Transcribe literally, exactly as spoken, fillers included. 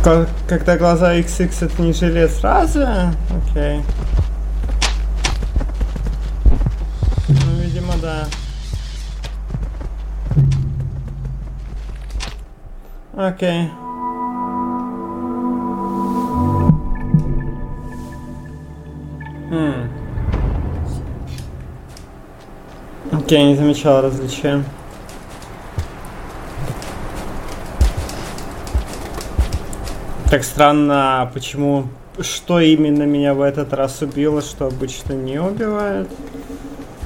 Когда глаза икс икс это не жилет сразу? Окей. Ну, видимо, да. Окей. Хм. Окей, не замечал различия. Так странно, почему, что именно меня в этот раз убило, что обычно не убивает.